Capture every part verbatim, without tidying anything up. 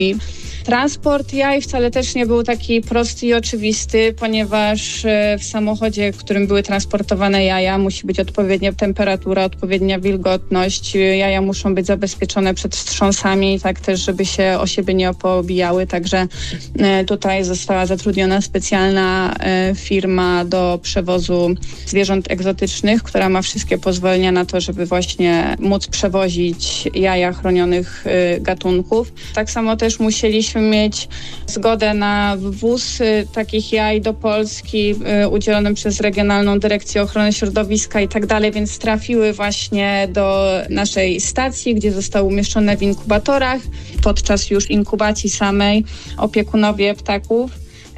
I transport jaj wcale też nie był taki prosty i oczywisty, ponieważ w samochodzie, w którym były transportowane jaja, musi być odpowiednia temperatura, odpowiednia wilgotność. Jaja muszą być zabezpieczone przed wstrząsami, tak też, żeby się o siebie nie poobijały. Także tutaj została zatrudniona specjalna firma do przewozu zwierząt egzotycznych, która ma wszystkie pozwolenia na to, żeby właśnie móc przewozić jaja chronionych gatunków. Tak samo też musieliśmy mieć zgodę na wwóz takich jaj do Polski udzielonym przez Regionalną Dyrekcję Ochrony Środowiska i tak dalej, więc trafiły właśnie do naszej stacji, gdzie zostały umieszczone w inkubatorach. Podczas już inkubacji samej opiekunowie ptaków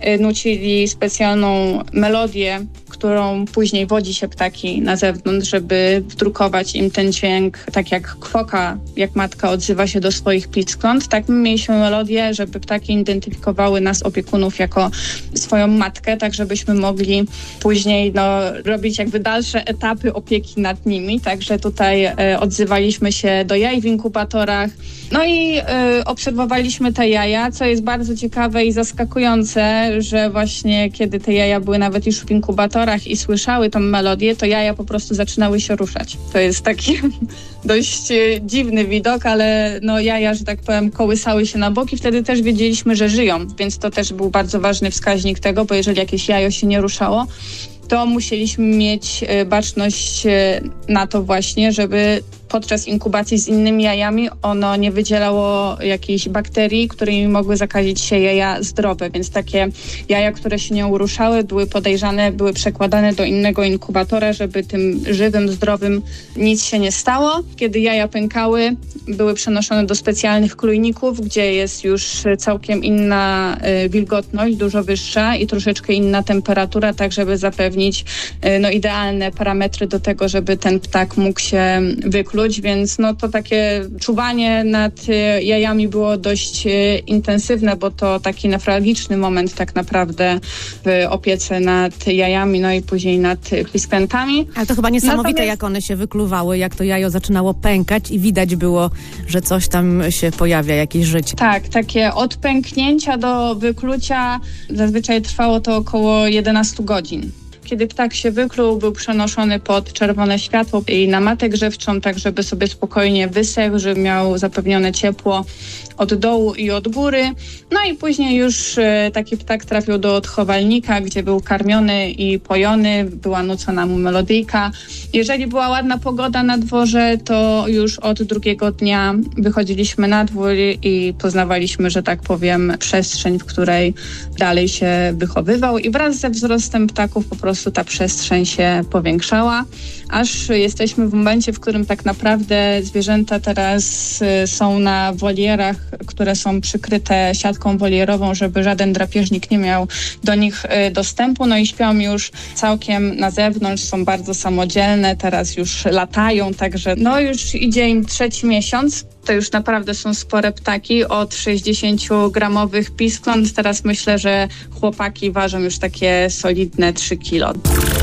nucili specjalną melodię, którą później wodzi się ptaki na zewnątrz, żeby wdrukować im ten dźwięk, tak jak kwoka, jak matka odzywa się do swoich piskląt. Tak my mieliśmy melodię, żeby ptaki identyfikowały nas, opiekunów, jako swoją matkę, tak żebyśmy mogli później no, robić jakby dalsze etapy opieki nad nimi. Także tutaj e, odzywaliśmy się do jaj w inkubatorach. No i e, obserwowaliśmy te jaja, co jest bardzo ciekawe i zaskakujące, że właśnie kiedy te jaja były nawet już w inkubatorach i słyszały tą melodię, to jaja po prostu zaczynały się ruszać. To jest taki dość dziwny widok, ale no jaja, że tak powiem, kołysały się na boki. Wtedy też wiedzieliśmy, że żyją, więc to też był bardzo ważny wskaźnik tego, bo jeżeli jakieś jajo się nie ruszało, to musieliśmy mieć baczność na to właśnie, żeby podczas inkubacji z innymi jajami ono nie wydzielało jakichś bakterii, którymi mogły zakazić się jaja zdrowe. Więc takie jaja, które się nie uruszały, były podejrzane, były przekładane do innego inkubatora, żeby tym żywym, zdrowym nic się nie stało. Kiedy jaja pękały, były przenoszone do specjalnych klujników, gdzie jest już całkiem inna y, wilgotność, dużo wyższa i troszeczkę inna temperatura, tak żeby zapewnić y, no, idealne parametry do tego, żeby ten ptak mógł się wykluć. Więc no to takie czuwanie nad jajami było dość intensywne, bo to taki newralgiczny moment tak naprawdę w opiece nad jajami, no i później nad pisklętami. Ale to chyba niesamowite, Natomiast... jak one się wykluwały, jak to jajo zaczynało pękać i widać było, że coś tam się pojawia, jakieś życie. Tak, takie od pęknięcia do wyklucia zazwyczaj trwało to około jedenaście godzin. Kiedy ptak się wykluł, był przenoszony pod czerwone światło i na matę grzewczą, tak żeby sobie spokojnie wysechł, żeby miał zapewnione ciepło od dołu i od góry. No i później już e, taki ptak trafił do odchowalnika, gdzie był karmiony i pojony, była nucona mu melodyjka. Jeżeli była ładna pogoda na dworze, to już od drugiego dnia wychodziliśmy na dwór i poznawaliśmy, że tak powiem, przestrzeń, w której dalej się wychowywał. I wraz ze wzrostem ptaków po prostu ta przestrzeń się powiększała, aż jesteśmy w momencie, w którym tak naprawdę zwierzęta teraz y, są na wolierach, które są przykryte siatką wolierową, żeby żaden drapieżnik nie miał do nich y, dostępu. No i śpią już całkiem na zewnątrz, są bardzo samodzielne, teraz już latają, także no już idzie im trzeci miesiąc. To już naprawdę są spore ptaki, od sześćdziesięciogramowych piskląt. Teraz myślę, że chłopaki ważą już takie solidne trzy kilo.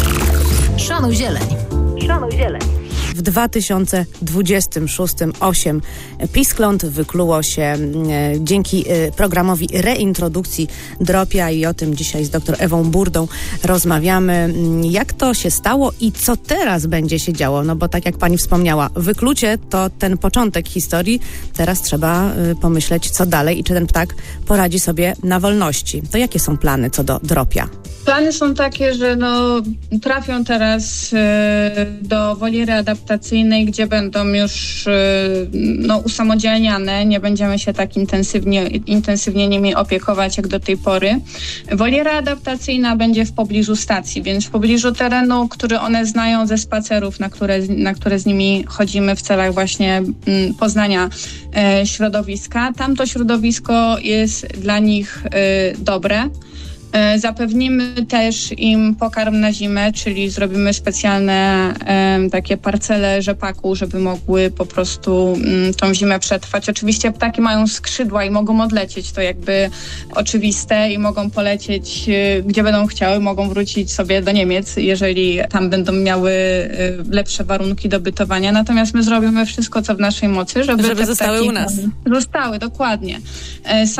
Szanuj zieleń. Szanuj zieleń. W dwa tysiące dwudziestym szóstym osiem piskląt wykluło się e, dzięki e, programowi reintrodukcji dropia i o tym dzisiaj z dr Ewą Burdą rozmawiamy. Jak to się stało i co teraz będzie się działo? No bo tak jak pani wspomniała, wyklucie to ten początek historii. Teraz trzeba e, pomyśleć, co dalej i czy ten ptak poradzi sobie na wolności. To jakie są plany co do dropia? Plany są takie, że no, trafią teraz e, do woliery adaptacyjnej, gdzie będą już e, no, usamodzielniane. Nie będziemy się tak intensywnie, intensywnie nimi opiekować jak do tej pory. Woliera adaptacyjna będzie w pobliżu stacji, więc w pobliżu terenu, który one znają ze spacerów, na które, na które z nimi chodzimy w celach właśnie m, poznania e, środowiska. Tamto środowisko jest dla nich e, dobre. Zapewnimy też im pokarm na zimę, czyli zrobimy specjalne e, takie parcele rzepaku, żeby mogły po prostu m, tą zimę przetrwać. Oczywiście ptaki mają skrzydła i mogą odlecieć, to jakby oczywiste i mogą polecieć e, gdzie będą chciały, mogą wrócić sobie do Niemiec, jeżeli tam będą miały e, lepsze warunki do bytowania. Natomiast my zrobimy wszystko, co w naszej mocy, żeby, żeby te zostały ptaki u nas. Zostały, dokładnie. E,